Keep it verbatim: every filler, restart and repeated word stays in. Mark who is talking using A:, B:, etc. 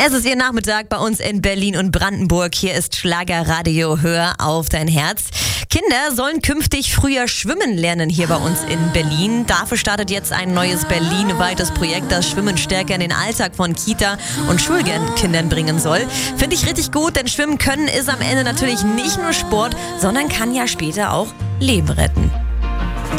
A: Es ist Ihr Nachmittag bei uns in Berlin und Brandenburg. Hier ist Schlagerradio. Hör auf dein Herz. Kinder sollen künftig früher schwimmen lernen hier bei uns in Berlin. Dafür startet jetzt ein neues berlinweites Projekt, das Schwimmen stärker in den Alltag von Kita- und Schulkindern bringen soll. Finde ich richtig gut, denn Schwimmen können ist am Ende natürlich nicht nur Sport, sondern kann ja später auch Leben retten.